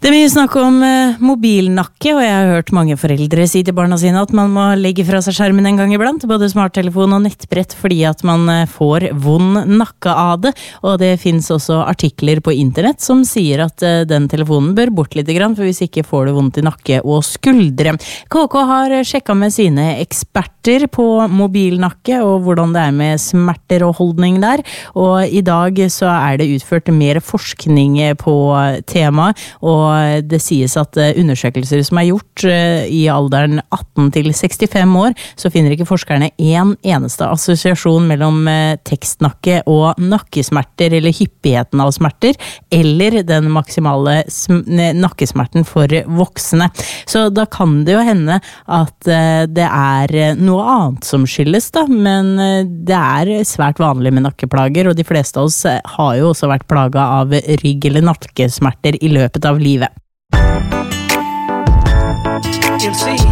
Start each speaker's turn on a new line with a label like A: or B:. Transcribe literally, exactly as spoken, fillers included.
A: Det er mye snakk om eh, mobilnakke, og jeg har hørt mange foreldre si til barna sine at man må legge fra seg skjermen en gang iblant, både smarttelefon og nettbrett, fordi at man eh, får vond nakke av det, og det finnes også artikler på internett som sier at eh, den telefonen bør bort litt grann, for hvis ikke får du vondt i nakke og skuldre. K K har sjekket med sine eksperter på mobilnakke, og hvordan det er med smerter og holdning der, og i dag så er det utført mer forskning på temaet, og Og det sies at undersøkelser som er gjort i alderen atten til sekstifem år, så finner ikke forskerne en eneste assosiasjon mellom tekstnakke og nakkesmerter, eller hyppigheten av smerter, eller den maksimale nakkesmerten for voksne. Så da kan det jo hende at det er noe annet som skyldes, da, men det er svært vanlig med nakkeplager, og de fleste av oss har jo også vært plaget av rygg- eller nakkesmerter i løpet av livet. You'll see.